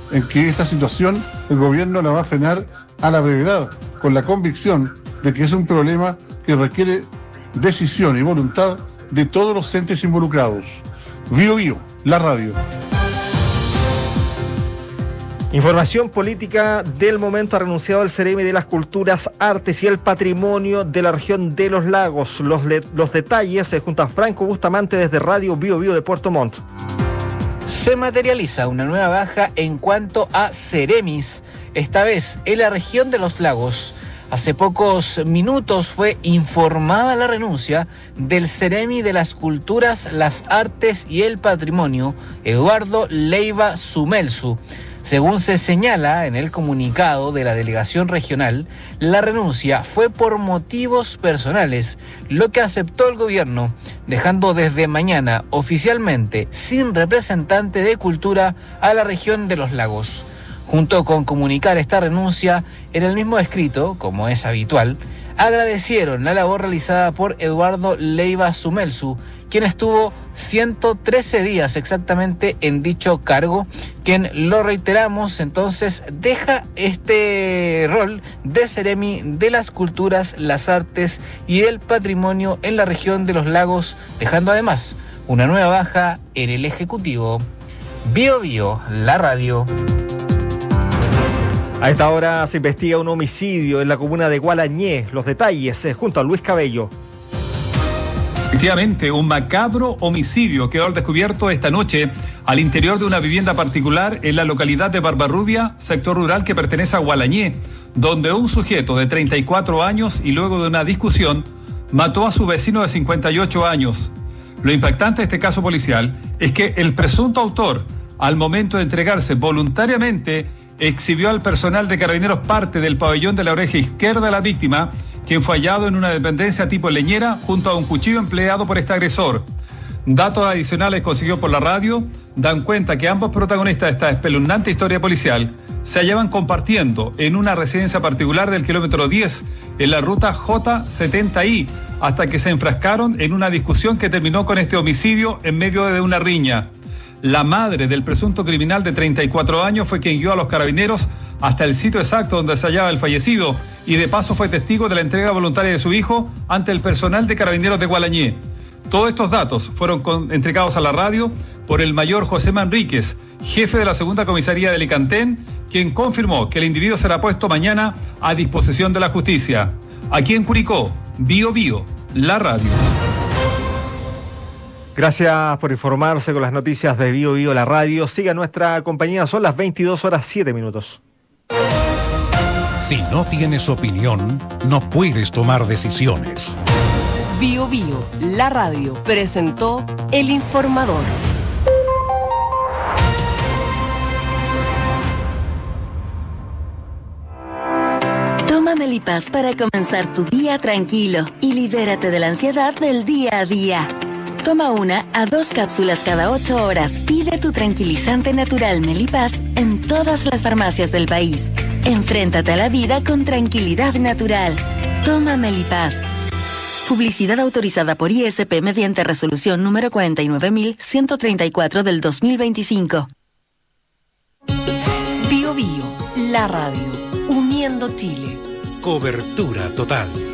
en que esta situación el gobierno la va a frenar a la brevedad, con la convicción de que es un problema que requiere decisión y voluntad de todos los entes involucrados. Bío Bío, la radio. Información política del momento. Ha renunciado el Ceremi de las Culturas, Artes y el Patrimonio de la región de Los Lagos. Los detalles junto a Franco Bustamante desde Radio Bío Bío de Puerto Montt. Se materializa una nueva baja en cuanto a Ceremis, esta vez en la región de Los Lagos. Hace pocos minutos fue informada la renuncia del Ceremi de las Culturas, las Artes y el Patrimonio, Eduardo Leiva Sumelsu. Según se señala en el comunicado de la delegación regional, la renuncia fue por motivos personales, lo que aceptó el gobierno, dejando desde mañana oficialmente sin representante de cultura a la región de Los Lagos. Junto con comunicar esta renuncia, en el mismo escrito, como es habitual, agradecieron la labor realizada por Eduardo Leiva Sumelsu, quien estuvo 113 días exactamente en dicho cargo, quien, lo reiteramos, entonces deja este rol de Ceremi de las Culturas, las Artes y el Patrimonio en la región de Los Lagos, dejando además una nueva baja en el Ejecutivo. Bío Bío, la radio. A esta hora se investiga un homicidio en la comuna de Gualañé. Los detalles junto a Luis Cabello. Efectivamente, un macabro homicidio quedó al descubierto esta noche al interior de una vivienda particular en la localidad de Barbarrubia, sector rural que pertenece a Gualañé, donde un sujeto de 34 años y luego de una discusión mató a su vecino de 58 años. Lo impactante de este caso policial es que el presunto autor, al momento de entregarse voluntariamente, exhibió al personal de Carabineros parte del pabellón de la oreja izquierda de la víctima, quien fue hallado en una dependencia tipo leñera junto a un cuchillo empleado por este agresor. Datos adicionales conseguidos por la radio dan cuenta que ambos protagonistas de esta espeluznante historia policial se hallaban compartiendo en una residencia particular del kilómetro 10 en la ruta J70I, hasta que se enfrascaron en una discusión que terminó con este homicidio en medio de una riña. La madre del presunto criminal de 34 años fue quien guió a los carabineros hasta el sitio exacto donde se hallaba el fallecido y de paso fue testigo de la entrega voluntaria de su hijo ante el personal de Carabineros de Gualañé. Todos estos datos fueron entregados a la radio por el mayor José Manríquez, jefe de la segunda comisaría de Alicantén, quien confirmó que el individuo será puesto mañana a disposición de la justicia. Aquí en Curicó, Bío Bío, la radio. Gracias por informarse con las noticias de Bío Bío, la radio. Siga nuestra compañía, son las 22:07. Si no tienes opinión, no puedes tomar decisiones. Bío Bío, la radio, presentó El Informador. Toma Melipaz para comenzar tu día tranquilo y libérate de la ansiedad del día a día. Toma 1 a 2 cápsulas cada 8 horas. Pide tu tranquilizante natural Melipaz en todas las farmacias del país. Enfréntate a la vida con tranquilidad natural. Toma Melipaz. Publicidad autorizada por ISP mediante resolución número 49.134 del 2025. Bío Bío, la radio, uniendo Chile. Cobertura total.